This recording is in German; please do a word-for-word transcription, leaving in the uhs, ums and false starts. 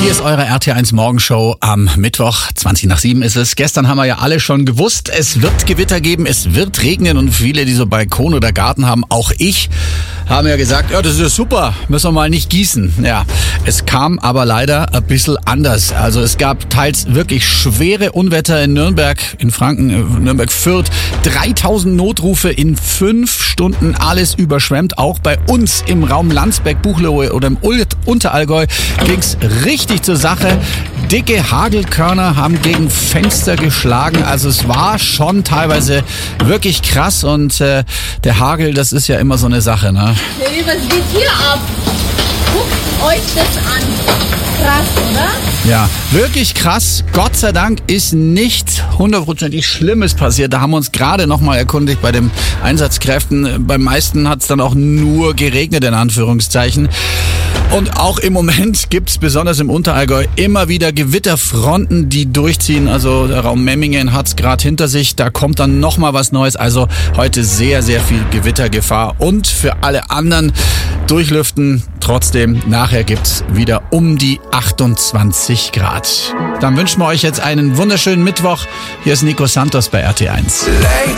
Hier ist eure R T eins Morgenshow am Mittwoch, zwanzig nach sieben ist es. Gestern haben wir ja alle schon gewusst, es wird Gewitter geben, es wird regnen und viele, die so Balkon oder Garten haben, auch ich, haben ja gesagt, ja, das ist ja super, müssen wir mal nicht gießen. Ja, es kam aber leider ein bisschen anders. Also es gab teils wirklich schwere Unwetter in Nürnberg, in Franken, Nürnberg-Fürth, dreitausend Notrufe in fünf Stunden, alles überschwemmt. Auch bei uns im Raum Landsberg, Buchloe oder im Unterallgäu ging's richtig zur Sache. Dicke Hagelkörner haben gegen Fenster geschlagen. Also es war schon teilweise wirklich krass und äh, der Hagel, das ist ja immer so eine Sache, ne? Hey, was geht hier ab? Guckt euch das an. Krass, oder? Ja, wirklich krass. Gott sei Dank ist nichts hundertprozentig Schlimmes passiert. Da haben wir uns gerade noch mal erkundigt bei den Einsatzkräften. Beim meisten hat es dann auch nur geregnet, in Anführungszeichen. Und auch im Moment gibt's besonders im Unterallgäu immer wieder Gewitterfronten, die durchziehen. Also der Raum Memmingen hat's gerade hinter sich. Da kommt dann noch mal was Neues. Also heute sehr, sehr viel Gewittergefahr. Und für alle anderen durchlüften. Trotzdem, nachher gibt's wieder um die achtundzwanzig Grad. Dann wünschen wir euch jetzt einen wunderschönen Mittwoch. Hier ist Nico Santos bei R T eins.